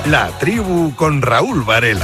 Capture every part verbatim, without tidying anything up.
La Tribu con Raúl Varela.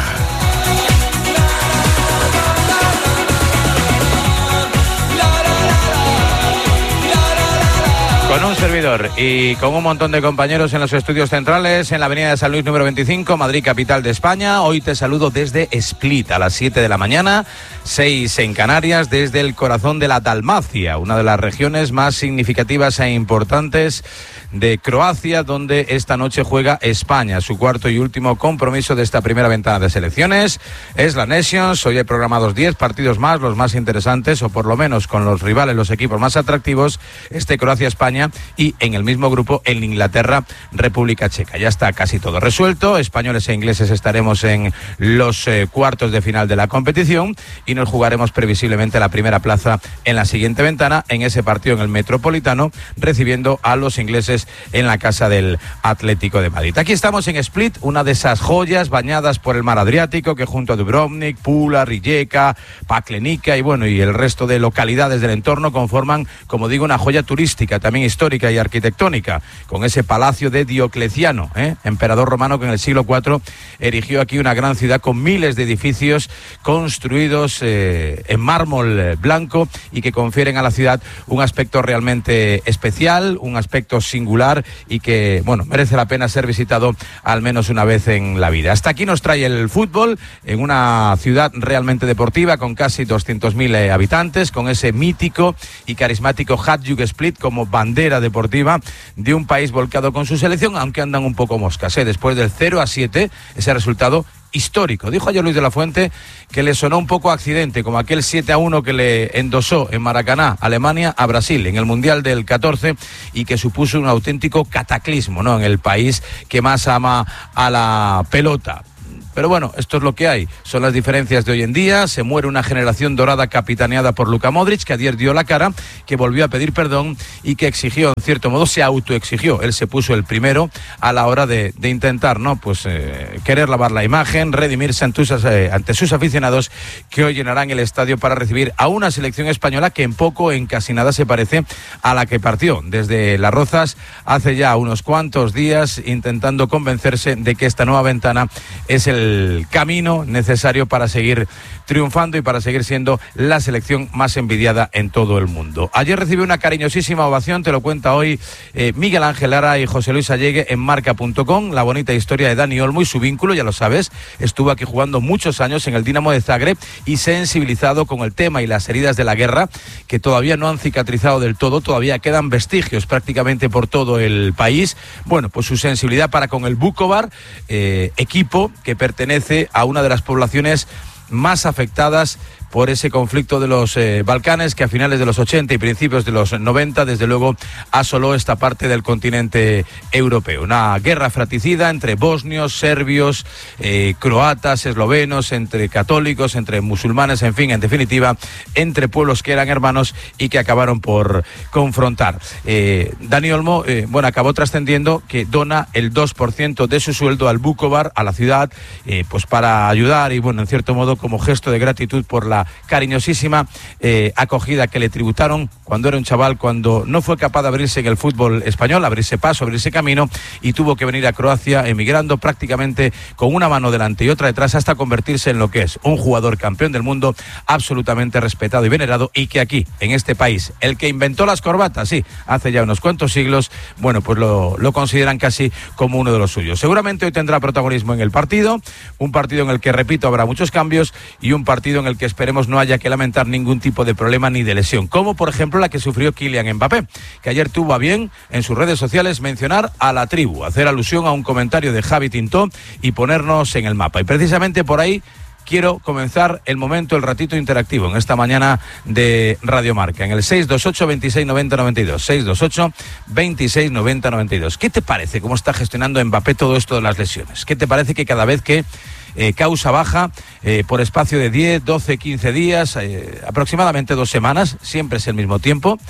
Con un servidor y con un montón de compañeros en los estudios centrales en la avenida de San Luis número veinticinco, Madrid, capital de España. Hoy te saludo desde Split a las siete de la mañana, seis en Canarias, desde el corazón de la Dalmacia, una de las regiones más significativas e importantes de Croacia, donde esta noche juega España, su cuarto y último compromiso de esta primera ventana de selecciones. Es la Nations, hoy hay programados diez partidos más, los más interesantes, o por lo menos con los rivales, los equipos más atractivos, este Croacia-España, y en el mismo grupo el Inglaterra-República Checa. Ya está casi todo resuelto, españoles e ingleses estaremos en los eh, cuartos de final de la competición y nos jugaremos previsiblemente la primera plaza en la siguiente ventana, en ese partido en el Metropolitano, recibiendo a los ingleses en la casa del Atlético de Madrid. Aquí estamos en Split, una de esas joyas bañadas por el mar Adriático que junto a Dubrovnik, Pula, Rijeka, Paklenica y bueno, y el resto de localidades del entorno conforman, como digo, una joya turística, también histórica y arquitectónica, con ese palacio de Diocleciano, ¿eh? emperador romano que en el siglo cuatro erigió aquí una gran ciudad con miles de edificios construidos eh, en mármol blanco y que confieren a la ciudad un aspecto realmente especial, un aspecto singular y que, bueno, merece la pena ser visitado al menos una vez en la vida. Hasta aquí nos trae el fútbol en una ciudad realmente deportiva con casi doscientos mil eh, habitantes, con ese mítico y carismático Hajduk Split como bandera deportiva de un país volcado con su selección, aunque andan un poco moscas, ¿eh? Después del cero a siete, ese resultado histórico. Dijo ayer Luis de la Fuente que le sonó un poco accidente, como aquel siete a uno que le endosó en Maracaná Alemania a Brasil en el Mundial del catorce y que supuso un auténtico cataclismo, ¿no?, en el país que más ama a la pelota. Pero bueno, esto es lo que hay, son las diferencias de hoy en día. Se muere una generación dorada capitaneada por Luka Modric, que ayer dio la cara, que volvió a pedir perdón y que exigió, en cierto modo, se autoexigió. Él se puso el primero a la hora de, de intentar, ¿no?, pues eh, querer lavar la imagen, redimirse ante sus, eh, ante sus aficionados, que hoy llenarán el estadio para recibir a una selección española que en poco, en casi nada, se parece a la que partió desde Las Rozas hace ya unos cuantos días, intentando convencerse de que esta nueva ventana es el el camino necesario para seguir triunfando y para seguir siendo la selección más envidiada en todo el mundo. Ayer recibió una cariñosísima ovación, te lo cuenta hoy eh, Miguel Ángel Lara y José Luis Allegue en marca punto com, la bonita historia de Dani Olmo y su vínculo, ya lo sabes, estuvo aquí jugando muchos años en el Dinamo de Zagreb y sensibilizado con el tema y las heridas de la guerra, que todavía no han cicatrizado del todo, todavía quedan vestigios prácticamente por todo el país. Bueno, pues su sensibilidad para con el Vukovar, eh, equipo que pertenece a una de las poblaciones más afectadas por ese conflicto de los eh, Balcanes, que a finales de los ochenta y principios de los noventa, desde luego, asoló esta parte del continente europeo. Una guerra fratricida entre bosnios, serbios, eh, croatas, eslovenos, entre católicos, entre musulmanes, en fin, en definitiva, entre pueblos que eran hermanos y que acabaron por confrontar. Eh, Dani Olmo, eh, bueno, acabó trascendiendo que dona el dos por ciento de su sueldo al Vukovar, a la ciudad, eh, pues para ayudar y, bueno, en cierto modo, como gesto de gratitud por la cariñosísima eh, acogida que le tributaron cuando era un chaval, cuando no fue capaz de abrirse en el fútbol español, abrirse paso, abrirse camino, y tuvo que venir a Croacia emigrando prácticamente con una mano delante y otra detrás hasta convertirse en lo que es un jugador campeón del mundo, absolutamente respetado y venerado, y que aquí, en este país, el que inventó las corbatas, sí, hace ya unos cuantos siglos, bueno, pues lo, lo consideran casi como uno de los suyos. Seguramente hoy tendrá protagonismo en el partido, un partido en el que, repito, habrá muchos cambios y un partido en el que esperemos no haya que lamentar ningún tipo de problema ni de lesión, como por ejemplo la que sufrió Kylian Mbappé, que ayer tuvo a bien en sus redes sociales mencionar a la tribu, hacer alusión a un comentario de Javi Tintó y ponernos en el mapa. Y precisamente por ahí quiero comenzar el momento, el ratito interactivo en esta mañana de Radio Marca, en el seis dos ocho, veintiséis noventa, noventa y dos, seis dos ocho, veintiséis noventa, noventa y dos. ¿Qué te parece cómo está gestionando Mbappé todo esto de las lesiones? ¿Qué te parece que cada vez que Eh, causa baja eh, por espacio de diez, doce, quince días, eh, aproximadamente dos semanas, siempre es el mismo tiempo,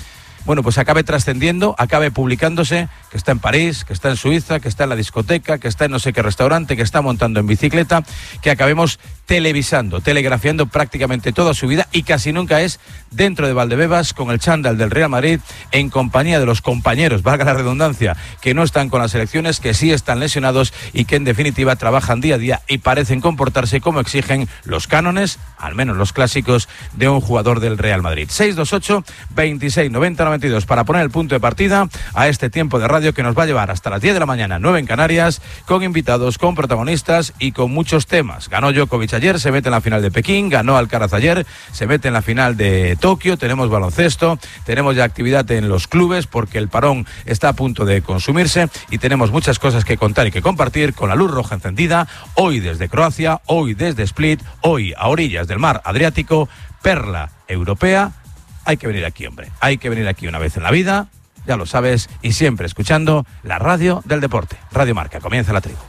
bueno, pues acabe trascendiendo, acabe publicándose, que está en París, que está en Suiza, que está en la discoteca, que está en no sé qué restaurante, que está montando en bicicleta, que acabemos televisando, telegrafiando prácticamente toda su vida, y casi nunca es dentro de Valdebebas con el chándal del Real Madrid, en compañía de los compañeros, valga la redundancia, que no están con las selecciones, que sí están lesionados y que en definitiva trabajan día a día y parecen comportarse como exigen los cánones, al menos los clásicos, de un jugador del Real Madrid. seis dos ocho, veintiséis, noventa, noventa y dos para poner el punto de partida a este tiempo de radio que nos va a llevar hasta las diez de la mañana, nueve en Canarias, con invitados, con protagonistas y con muchos temas. Ganó Djokovic ayer, se mete en la final de Pekín, ganó Alcaraz ayer, se mete en la final de Tokio, tenemos baloncesto, tenemos ya actividad en los clubes porque el parón está a punto de consumirse y tenemos muchas cosas que contar y que compartir con la luz roja encendida, hoy desde Croacia, hoy desde Split, hoy a orillas del mar Adriático, perla europea. Hay que venir aquí, hombre, hay que venir aquí una vez en la vida, ya lo sabes, y siempre escuchando la radio del deporte. Radio Marca, comienza la tribu.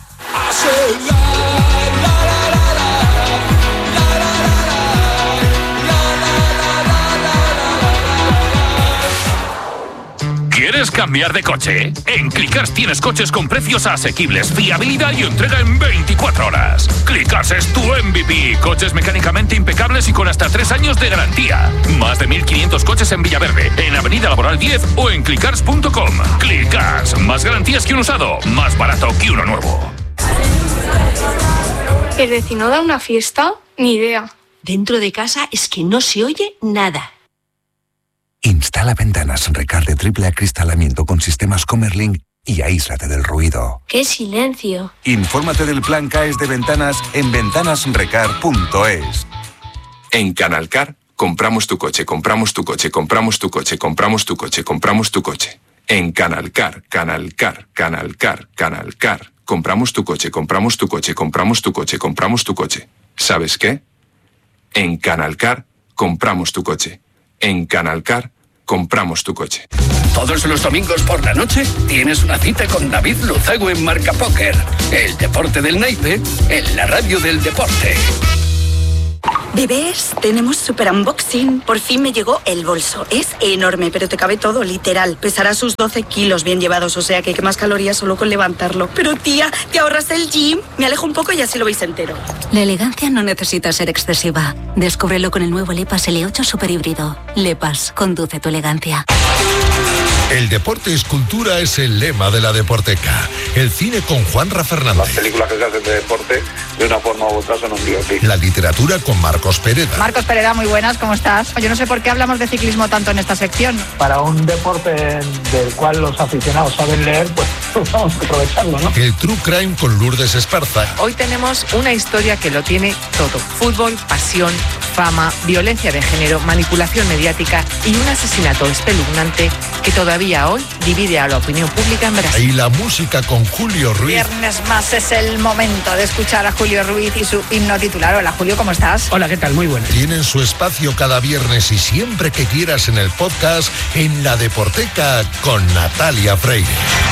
¿Quieres cambiar de coche? En Clicars tienes coches con precios asequibles, fiabilidad y entrega en veinticuatro horas. Clicars es tu M V P. Coches mecánicamente impecables y con hasta tres años de garantía. Más de mil quinientos coches en Villaverde, en Avenida Laboral diez o en clicars punto com. Clicars, más garantías que un usado, más barato que uno nuevo. ¿El vecino da una fiesta? Ni idea. Dentro de casa es que no se oye nada. Instala ventanas Recar de triple acristalamiento con sistemas Comerlink y aíslate del ruido. ¡Qué silencio! Infórmate del plan C A E S de ventanas en ventanas recar punto es. En Canalcar, compramos tu coche, compramos tu coche, compramos tu coche, compramos tu coche, compramos tu coche. En Canalcar, Canalcar, Canalcar, Canalcar. Compramos tu coche, compramos tu coche, compramos tu coche, compramos tu coche. ¿Sabes qué? En Canalcar, compramos tu coche. En Canalcar, compramos tu coche. Todos los domingos por la noche tienes una cita con David Luzago en Marca Póker. El deporte del naipe en la radio del deporte. Bebés, tenemos super unboxing. Por fin me llegó el bolso. Es enorme, pero te cabe todo, literal. Pesará sus doce kilos bien llevados, o sea que quemas calorías solo con levantarlo. Pero tía, ¿te ahorras el gym? Me alejo un poco y así lo veis entero. La elegancia no necesita ser excesiva. Descúbrelo con el nuevo Lepas L ocho Super Híbrido. Lepas, conduce tu elegancia. El deporte es cultura es el lema de la Deporteca. El cine con Juanra Fernández. Las películas que se hacen de deporte, de una forma u otra, son un biopic. La literatura con Marcos Pereda. Marcos Pereda, muy buenas, ¿cómo estás? Yo no sé por qué hablamos de ciclismo tanto en esta sección. Para un deporte del cual los aficionados saben leer, pues vamos a aprovecharlo, ¿no? El True Crime con Lourdes Esparza. Hoy tenemos una historia que lo tiene todo. Fútbol, pasión, fama, violencia de género, manipulación mediática y un asesinato espeluznante que todavía hoy divide a la opinión pública en Brasil. Y la música con Julio Ruiz. Viernes más es el momento de escuchar a Julio Ruiz y su himno titular. Hola Julio, ¿cómo estás? Hola, ¿qué tal? Muy buenas. Tienen su espacio cada viernes y siempre que quieras en el podcast en La Deporteca con Natalia Freire.